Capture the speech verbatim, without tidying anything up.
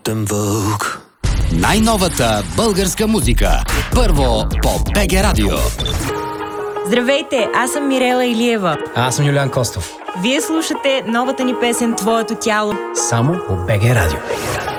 Captain Vogue. Най-новата българска музика. Първо по БГ Радио. Здравейте, аз съм Мирела Илиева. А аз съм Юлиан Костов. Вие слушате новата ни песен «Твоето тяло». Само по БГ Радио.